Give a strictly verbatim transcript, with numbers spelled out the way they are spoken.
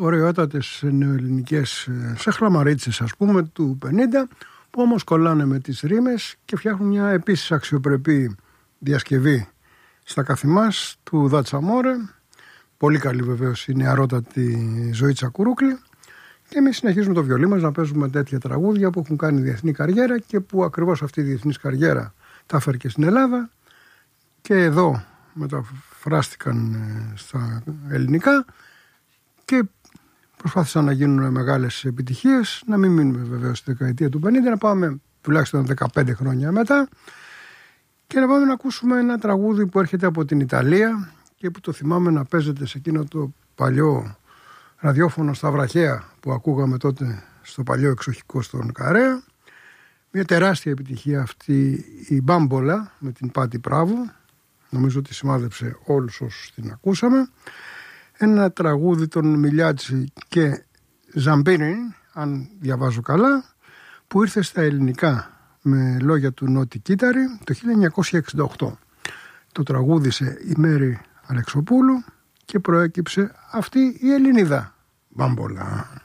ωραιότατες νεοελληνικές σαχλαμαρίτσες, ας πούμε, του πενήντα, που όμως κολλάνε με τις ρήμες και φτιάχνουν μια επίσης αξιοπρεπή διασκευή στα καθημάς του Δατσαμόρε. Πολύ καλή βεβαίως η νεαρότατη Ζωή Τσακουρούκλη. Και εμείς συνεχίζουμε το βιολί μας να παίζουμε τέτοια τραγούδια που έχουν κάνει διεθνή καριέρα και που ακριβώς αυτή η διεθνής καριέρα τα έφερε και στην Ελλάδα και εδώ μεταφράστηκαν στα ελληνικά και προσπάθησαν να γίνουν μεγάλες επιτυχίες. Να μην μείνουμε βεβαίως στη δεκαετία του πενήντα, να πάμε τουλάχιστον δεκαπέντε χρόνια μετά και να πάμε να ακούσουμε ένα τραγούδι που έρχεται από την Ιταλία και που το θυμάμαι να παίζεται σε εκείνο το παλιό ραδιόφωνο στα βραχαία που ακούγαμε τότε στο παλιό εξοχικό στον Καρέα. Μια τεράστια επιτυχία αυτή η Μπάμπολα με την Πάτη Πράβο. Νομίζω ότι σημάδεψε όλους όσους την ακούσαμε. Ένα τραγούδι των Μιλιάτσι και Ζαμπίνι, αν διαβάζω καλά, που ήρθε στα ελληνικά με λόγια του Νότι Κίταρη το χίλια εννιακόσια εξήντα οκτώ. Το τραγούδισε η Μέρη Αλεξοπούλου και προέκυψε αυτή η Ελληνίδα Μπάμπολα.